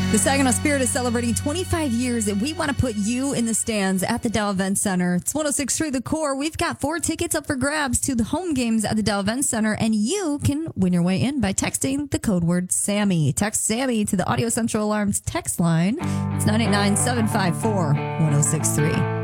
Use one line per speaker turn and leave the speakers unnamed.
The Saginaw Spirit is celebrating 25 years, and we want to put you in the stands at the Dow Event Center. It's 106.3 The Core. We've got 4 tickets up for grabs to the home games at the Dow Event Center, and you can win your way in by texting the code word SAMMY. Text SAMMY to the Audio Central Alarms text line. It's 989-754-1063.